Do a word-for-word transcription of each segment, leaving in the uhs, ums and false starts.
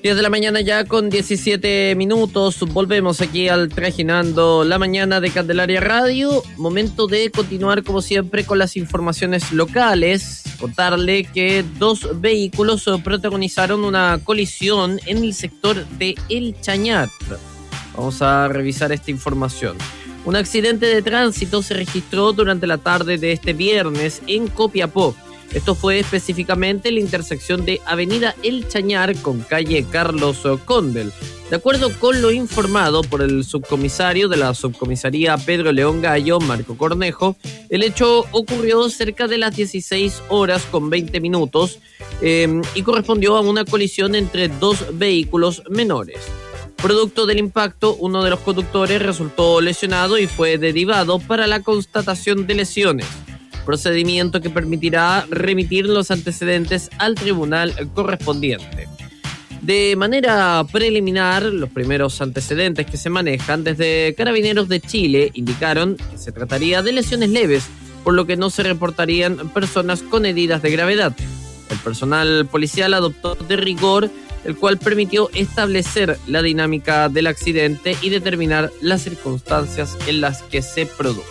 diez de la mañana ya con diecisiete minutos. Volvemos aquí al Trajinando la Mañana de Candelaria Radio. Momento de continuar como siempre con las informaciones locales. Contarle que dos vehículos protagonizaron una colisión en el sector de El Chañar. Vamos a revisar esta información. Un accidente de tránsito se registró durante la tarde de este viernes en Copiapó. Esto fue específicamente en la intersección de Avenida El Chañar con calle Carlos Condel. De acuerdo con lo informado por el subcomisario de la subcomisaría Pedro León Gallo, Marco Cornejo, el hecho ocurrió cerca de las dieciséis horas con veinte minutos eh, y correspondió a una colisión entre dos vehículos menores. Producto del impacto, uno de los conductores resultó lesionado y fue derivado para la constatación de lesiones. Procedimiento que permitirá remitir los antecedentes al tribunal correspondiente. De manera preliminar, los primeros antecedentes que se manejan desde Carabineros de Chile indicaron que se trataría de lesiones leves, por lo que no se reportarían personas con heridas de gravedad. El personal policial adoptó de rigor, el cual permitió establecer la dinámica del accidente y determinar las circunstancias en las que se produjo.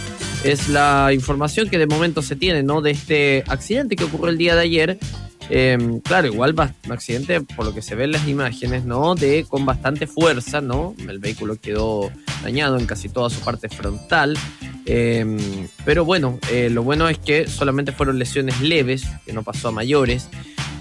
Es la información que de momento se tiene, ¿no?, de este accidente que ocurrió el día de ayer. Eh, claro, igual va un accidente, por lo que se ven las imágenes, ¿no?, de con bastante fuerza, ¿no? El vehículo quedó dañado en casi toda su parte frontal. Eh, pero bueno, eh, lo bueno es que solamente fueron lesiones leves, que no pasó a mayores.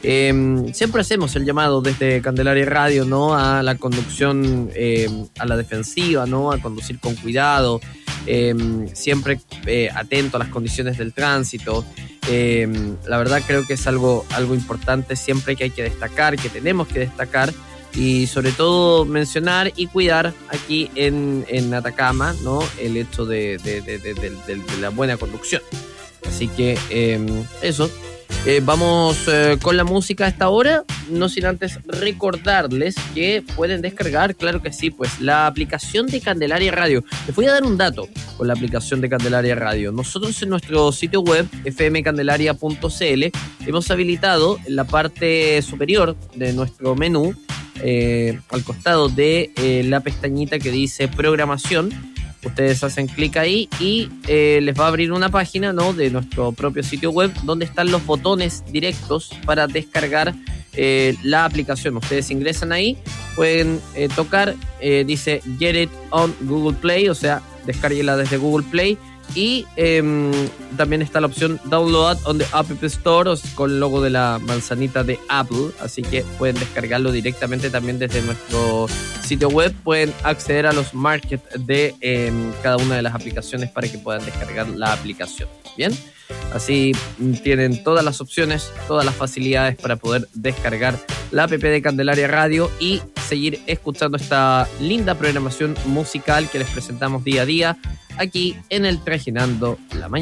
Eh, siempre hacemos el llamado desde Candelaria Radio, ¿no?, a la conducción eh, a la defensiva, ¿no?, a conducir con cuidado. Eh, siempre eh, atento a las condiciones del tránsito. Eh, la verdad creo que es algo, algo importante siempre que hay que destacar, que tenemos que destacar y sobre todo mencionar y cuidar aquí en, en Atacama, ¿no?, el hecho de, de, de, de, de, de, de la buena conducción. Así que eh, eso. Eh, vamos eh, con la música a esta hora, no sin antes recordarles que pueden descargar, claro que sí, pues la aplicación de Candelaria Radio. Les voy a dar un dato con la aplicación de Candelaria Radio. Nosotros en nuestro sitio web, f m candelaria punto c l, hemos habilitado en la parte superior de nuestro menú, eh, al costado de eh, la pestañita que dice programación. Ustedes hacen clic ahí y eh, les va a abrir una página, ¿no?, de nuestro propio sitio web donde están los botones directos para descargar eh, la aplicación. Ustedes ingresan ahí, pueden eh, tocar, eh, dice Get It on Google Play, o sea, descárguela desde Google Play. Y eh, también está la opción Download on the App Store con el logo de la manzanita de Apple, así que pueden descargarlo directamente también desde nuestro sitio web. Pueden acceder a los markets de eh, cada una de las aplicaciones para que puedan descargar la aplicación. Bien, así tienen todas las opciones, todas las facilidades para poder descargar la app de Candelaria Radio y seguir escuchando esta linda programación musical que les presentamos día a día aquí en el Trajinando la Mañana.